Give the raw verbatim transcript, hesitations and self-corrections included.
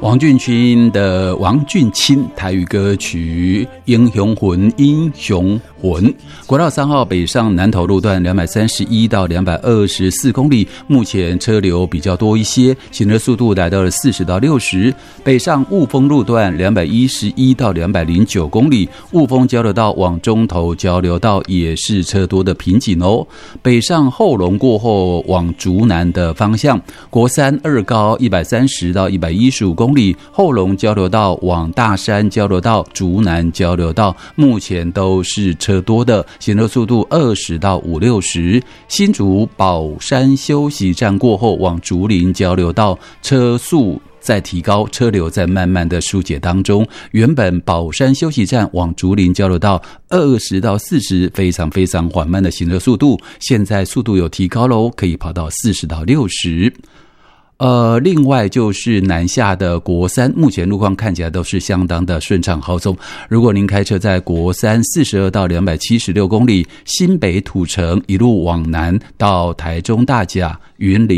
王俊钦的王俊钦台语歌曲《英雄魂》，英雄魂。国道三号北上南投路段两百三十一到两百二十四公里，目前车流比较多一些，行车速度来到了四十到六十。北上雾峰路段两百一十一到两百零九公里，雾峰交流道往中投交流道也是车多的瓶颈哦。北上后龙过后往竹南的方向，国三二高一百三十到一百一十五公里，后龙交流道往大山交流道、竹南交流道目前都是车多的，行车速度二十到五六十。新竹宝山休息站过后往竹林交流道，车速在提高，车流在慢慢的疏解当中。原本宝山休息站往竹林交流道二十到四十，非常非常缓慢的行车速度，现在速度有提高喽，可以跑到四十到六十。呃，另外就是南下的国三，目前路况看起来都是相当的顺畅好走。如果您开车在国三四十二到两百七十六公里，新北土城一路往南到台中大甲、云林。